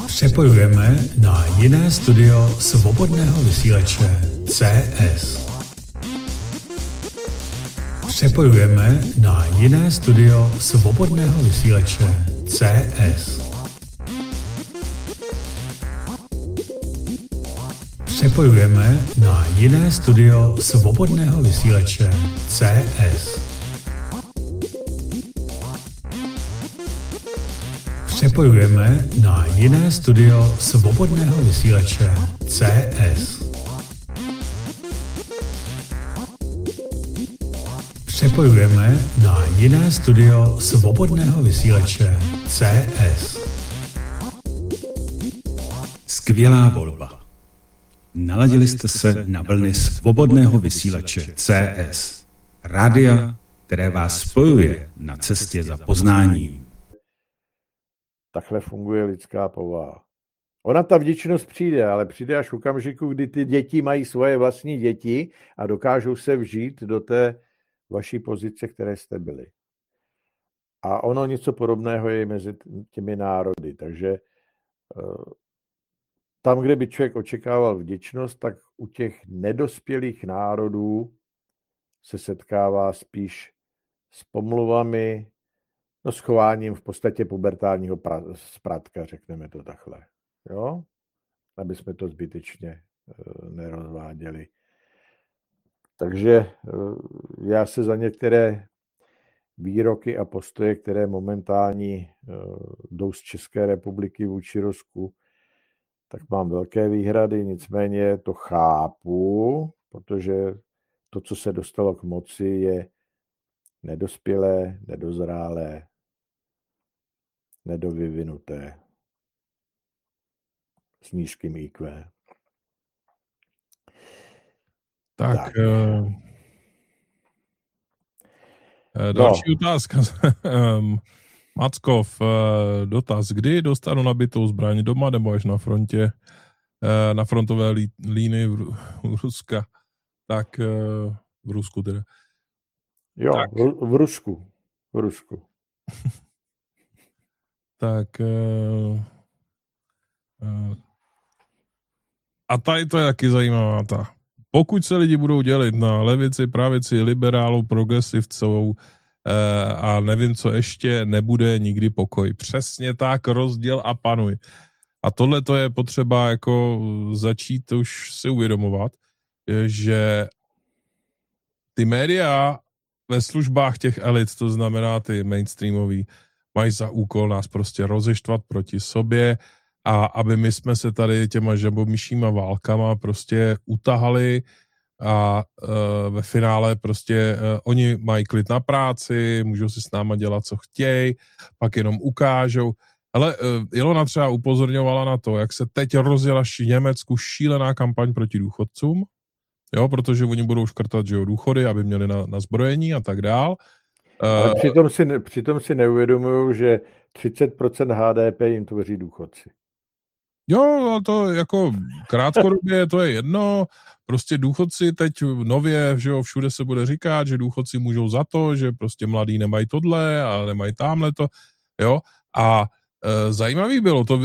Přepojujeme na jiné studio svobodného vysílače CS. Přepojujeme na jiné studio svobodného vysílače CS. Přepojujeme na jiné studio svobodného vysílače CS. Přepojujeme na jiné studio svobodného vysílače CS. Přepojujeme na jiné studio svobodného vysílače CS. Skvělá volba. Naladili jste se na vlny svobodného vysílače CS. Rádia, které vás spojuje na cestě za poznáním. Takhle funguje lidská povaha. Ona ta vděčnost přijde, ale přijde až v okamžiku, kdy ty děti mají svoje vlastní děti a dokážou se vžít do té vaší pozice, které jste byli. A ono něco podobného je mezi těmi národy. Takže tam, kde by člověk očekával vděčnost, tak u těch nedospělých národů se setkává spíš s pomluvami, no s chováním v podstatě pubertálního spratka, řekneme to takhle. Jo? Aby jsme to zbytečně nerozváděli. Takže já se za některé výroky a postoje, které momentálně jdou z České republiky vůči Rusku, tak mám velké výhrady, nicméně to chápu, protože to, co se dostalo k moci, je nedospělé, nedozrálé, nedovyvinuté, s nízkým IQ. Tak. Další otázka. Mackov, dotaz. Kdy dostanu nabitou zbraň, doma nebo až na frontě, na frontové línii v Ruska? Tak v Rusku teda. Jo, tak. V Rusku. Tak a tady to je taky zajímavá ta. Pokud se lidi budou dělit na levici, pravici, liberálů, progresivců a nevím co ještě, nebude nikdy pokoj. Přesně tak, rozděl a panuj. A tohle to je potřeba jako začít už si uvědomovat, že ty média ve službách těch elit, to znamená ty mainstreamový, mají za úkol nás prostě rozeštvat proti sobě a aby my jsme se tady těma žabomyšíma válkama prostě utahali a ve finále prostě oni mají klid na práci, můžou si s náma dělat, co chtějí, pak jenom ukážou. Ale Ilona třeba upozorňovala na to, jak se teď rozjela v Německu šílená kampaň proti důchodcům, jo, protože oni budou škrtat, že jo, důchody, aby měli na zbrojení a tak dál. Ale přitom si neuvědomují, že 30% HDP jim tvoří důchodci. Jo, to jako krátkodobě to je jedno, prostě důchodci teď nově, že jo, všude se bude říkat, že důchodci můžou za to, že prostě mladí nemají tohle a nemají tamhle to, jo, a zajímavý bylo, to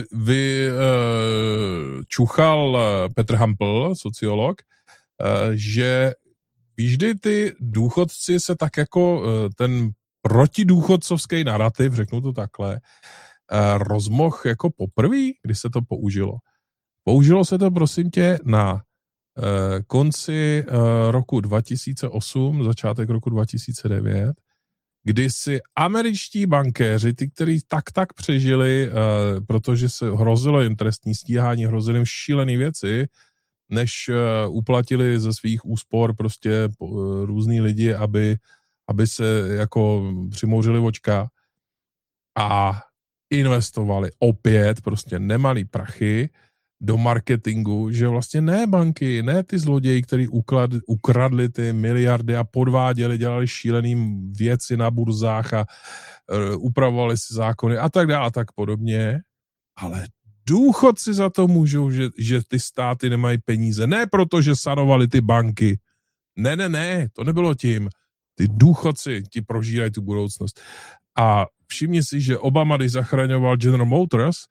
čuchal Petr Hampl, sociolog, že vždy ty důchodci se tak jako ten protidůchodcovský narrativ, řeknu to takhle, rozmoh jako poprvé, kdy se to použilo. Použilo se to, prosím tě, na konci roku 2008, začátek roku 2009, kdy si američtí bankéři, ty, kteří tak přežili, protože se hrozilo jim trestní stíhání, hrozily jim šílené věci, než uplatili ze svých úspor prostě různý lidi, aby se jako přimouřili očka a investovali opět prostě nemalý prachy do marketingu, že vlastně ne banky, ne ty zloději, kteří ukradli ty miliardy a podváděli, dělali šílený věci na burzách a upravovali si zákony a tak dále a tak podobně, ale důchodci za to můžou, že ty státy nemají peníze. Ne proto, že sanovali ty banky. Ne, to nebylo tím. Ty důchodci ti prožírají tu budoucnost. A všimni si, že Obama, když zachraňoval General Motors,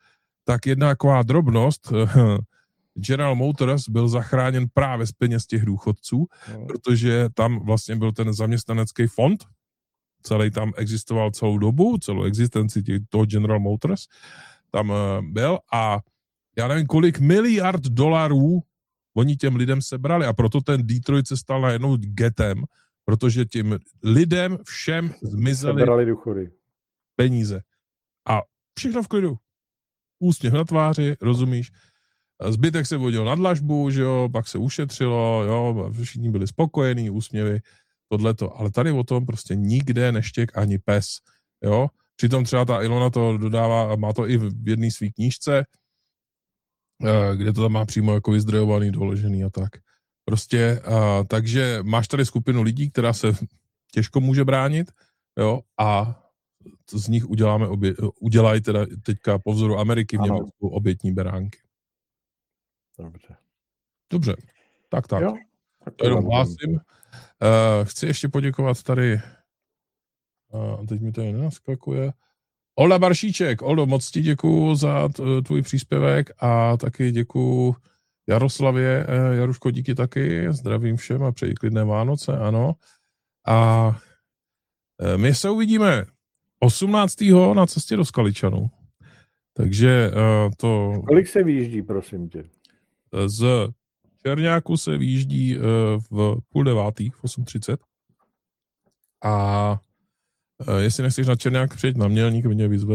tak jedna taková drobnost, General Motors byl zachráněn právě z peněz těch důchodců, protože tam vlastně byl ten zaměstnanecký fond, celý tam existoval celou dobu, celou existenci toho General Motors tam byl a já nevím, kolik miliard dolarů oni těm lidem sebrali a proto ten Detroit se stal najednou getem, protože těm lidem všem zmizely peníze. A všechno v klidu. Úsměv na tváři, rozumíš? Zbytek se vodil na dlažbu, že jo, pak se ušetřilo, jo, všichni byli spokojení, úsměvy, tohleto. Ale tady o tom prostě nikde neštěk ani pes, jo. Přitom třeba ta Ilona to dodává a má to i v jedné své knížce, kde to tam má přímo jako vyzdrojovaný, doložený a tak. Prostě, takže máš tady skupinu lidí, která se těžko může bránit, jo, a z nich udělají teda teďka po vzoru Ameriky v Německu obětní beránky. Dobře. Tak. Jo, tak to jenom hlásím. Chci ještě poděkovat tady, teď mi to jen naskakuje, Olda Baršíček. Oldo, moc ti děkuju za tvůj příspěvek a taky děkuju Jaroslavě. Jaruško, díky taky. Zdravím všem a přeji klidné Vánoce, ano. A my se uvidíme 18. na cestě do Skaličanu. Takže to... Kolik se vyjíždí, prosím tě? Z Čerňáku se vyjíždí v 8:30, v 8:30. A jestli nechceš na Čerňák, přijeď na Mělník, mě vyzve